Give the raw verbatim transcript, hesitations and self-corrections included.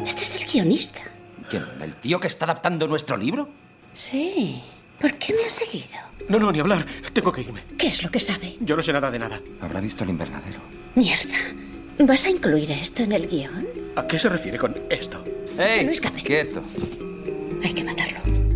Este es el guionista. ¿Quién? ¿El tío que está adaptando nuestro libro? Sí. ¿Por qué me ha seguido? No, no, ni hablar. Tengo que irme. ¿Qué es lo que sabe? Yo no sé nada de nada. Habrá visto el invernadero. Mierda. ¿Vas a incluir esto en el guión? ¿A qué se refiere con esto? ¡Ey! Que no escape. ¡Quieto! Hay que matarlo.